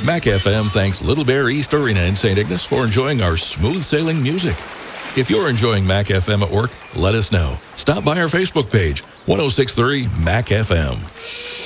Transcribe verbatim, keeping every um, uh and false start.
Mac F M thanks Little Bear East Arena in Saint Ignace for enjoying our smooth sailing music. If you're enjoying Mac F M at work, let us know. Stop by our Facebook page, one oh six point three Mac F M.